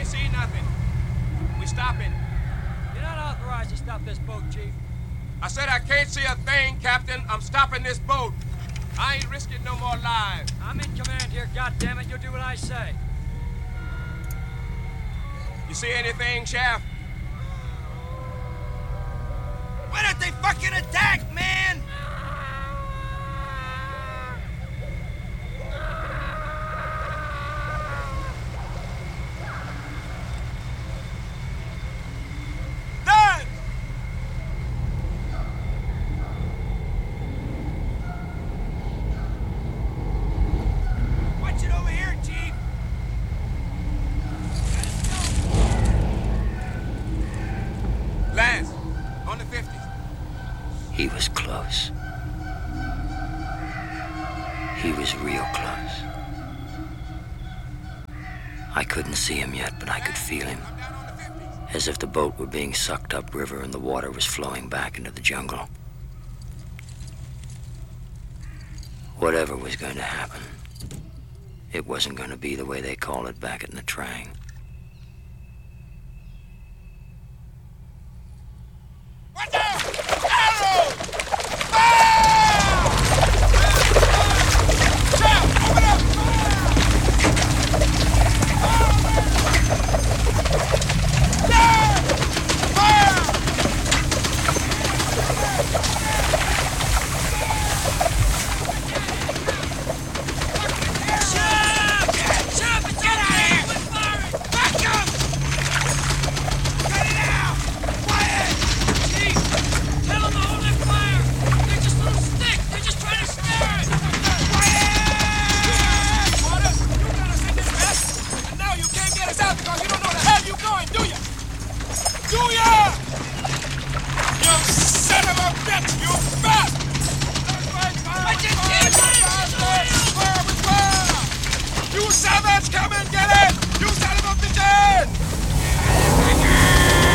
can't see nothing. We stopping. You're not authorized to stop this boat, Chief. I said I can't see a thing, Captain. I'm stopping this boat. I ain't risking no more lives. I'm in command here, goddammit. You'll do what I say. You see anything, Shaft? Why don't they fucking attack, man? Done! Watch it over here, Chief. Lance, on the 50s. He was close. He was real close. I couldn't see him yet, but I could feel him. I'm down on the 50s. As if the boat were being sucked upriver and the water was flowing back into the jungle. Whatever was going to happen, it wasn't going to be the way they call it back in the Trang. Watch out! Arrow! Fire! Shaft, open up! You savage, come and get it! You